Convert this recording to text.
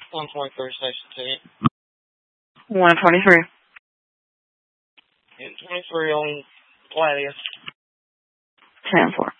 123, Station 123. 10. 23 on Gladius. 10-4.